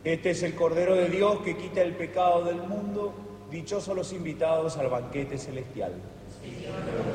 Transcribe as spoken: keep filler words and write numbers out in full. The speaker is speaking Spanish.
Este es el Cordero de Dios que quita el pecado del mundo. Dichosos los invitados al banquete celestial. Señor,